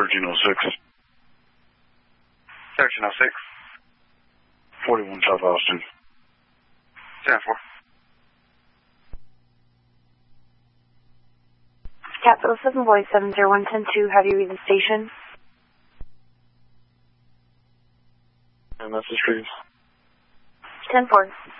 1306. 1306. 41 South Austin. 10-4. Capital 7 Boy 70110-2, have you read the station? And message, please. 10-4.